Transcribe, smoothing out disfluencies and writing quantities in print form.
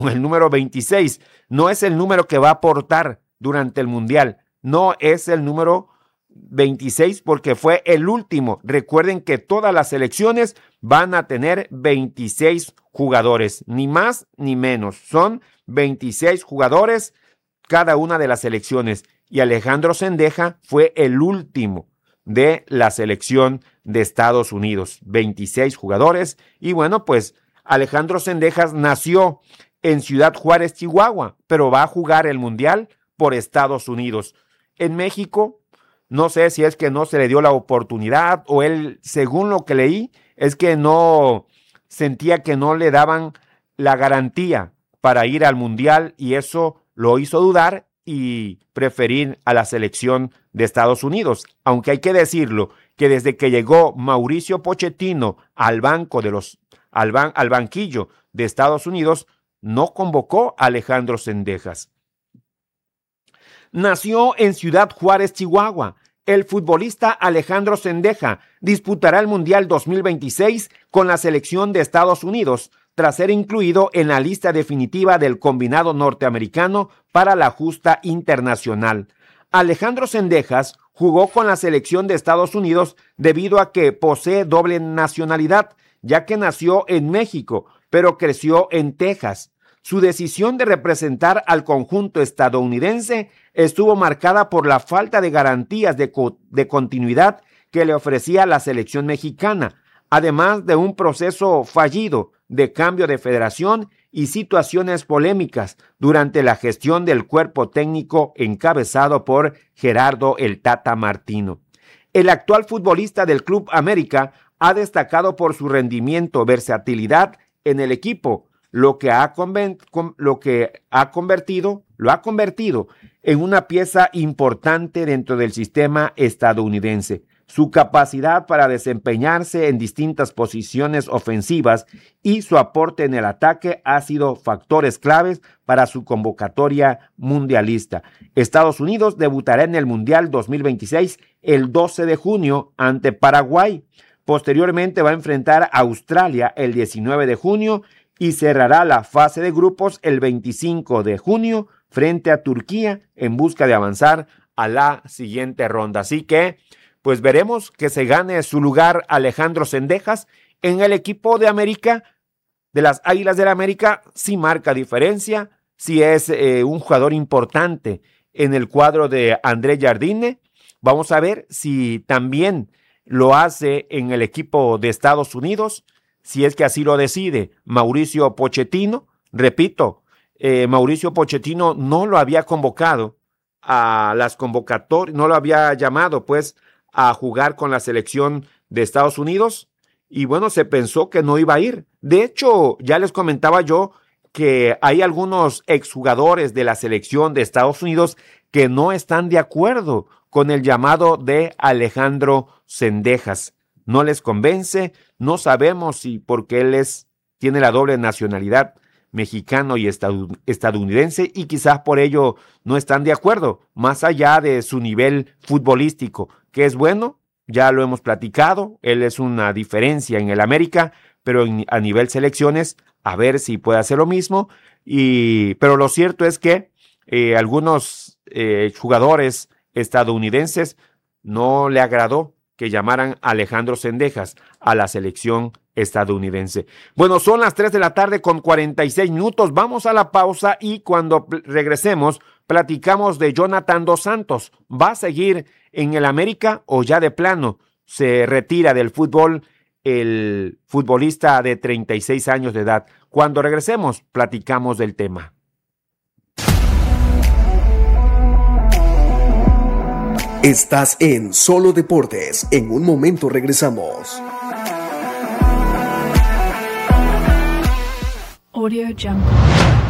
el número 26. No es el número que va a portar durante el Mundial. No es el número 26 porque fue el último. Recuerden que todas las selecciones van a tener 26 jugadores, ni más ni menos. Son 26 jugadores cada una de las selecciones. Y Alejandro Sendeja fue el último de la selección de Estados Unidos. 26 jugadores. Y bueno, pues Alejandro Sendejas nació en Ciudad Juárez, Chihuahua, pero va a jugar el Mundial por Estados Unidos. En México, no sé si es que no se le dio la oportunidad o él, según lo que leí, es que no sentía que no le daban la garantía para ir al Mundial y eso lo hizo dudar y preferir a la selección de Estados Unidos. Aunque hay que decirlo, que desde que llegó Mauricio Pochettino al banquillo de Estados Unidos, no convocó a Alejandro Sendejas. Nació en Ciudad Juárez, Chihuahua. El futbolista Alejandro Sendeja disputará el Mundial 2026 con la selección de Estados Unidos, tras ser incluido en la lista definitiva del combinado norteamericano para la justa internacional. Alejandro Sendejas jugó con la selección de Estados Unidos debido a que posee doble nacionalidad, ya que nació en México, pero creció en Texas. Su decisión de representar al conjunto estadounidense estuvo marcada por la falta de garantías de continuidad que le ofrecía la selección mexicana, además de un proceso fallido de cambio de federación y situaciones polémicas durante la gestión del cuerpo técnico encabezado por Gerardo el Tata Martino. El actual futbolista del Club América ha destacado por su rendimiento, versatilidad en el equipo, lo ha convertido en una pieza importante dentro del sistema estadounidense. Su capacidad para desempeñarse en distintas posiciones ofensivas y su aporte en el ataque ha sido factores claves para su convocatoria mundialista. Estados Unidos debutará en el Mundial 2026 el 12 de junio ante Paraguay. Posteriormente va a enfrentar a Australia el 19 de junio y cerrará la fase de grupos el 25 de junio frente a Turquía en busca de avanzar a la siguiente ronda. Así que pues veremos que se gane su lugar Alejandro Sendejas en el equipo de América, de las Águilas del América. Sí marca diferencia, sí es un jugador importante en el cuadro de André Jardine. Vamos a ver si también lo hace en el equipo de Estados Unidos, si es que así lo decide Mauricio Pochettino. Repito, Mauricio Pochettino no lo había convocado a las convocatorias, no lo había llamado pues a jugar con la selección de Estados Unidos y bueno, se pensó que no iba a ir. De hecho, ya les comentaba yo que hay algunos exjugadores de la selección de Estados Unidos que no están de acuerdo con el llamado de Alejandro Sendejas. No les convence, no sabemos si porque él tiene la doble nacionalidad mexicano y estadounidense y quizás por ello no están de acuerdo, más allá de su nivel futbolístico, que es bueno, ya lo hemos platicado, él es una diferencia en el América, pero a nivel selecciones, a ver si puede hacer lo mismo, pero lo cierto es que algunos jugadores estadounidenses no le agradó que llamaran a Alejandro Sendejas a la selección estadounidense. Bueno, son las 3 de la tarde con 46 minutos. Vamos a la pausa y cuando regresemos platicamos de Jonathan Dos Santos. ¿Va a seguir en el América o ya de plano se retira del fútbol el futbolista de 36 años de edad? Cuando regresemos platicamos del tema. Estás en Solo Deportes. En un momento regresamos. Audio Jungle.